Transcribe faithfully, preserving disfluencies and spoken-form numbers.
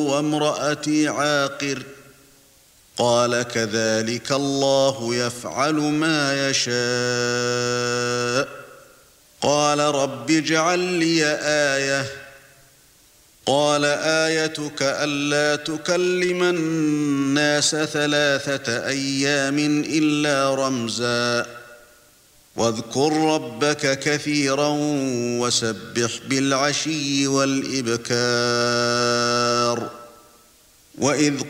وامرأتي عاقر قال كذلك الله يفعل ما يشاء قال رب اجعل لي آية قال آيتك ألا تكلم الناس ثلاثة أيام إلا رمزا واذكر ربك كثيرا وسبح بالعشي والإبكار وإذ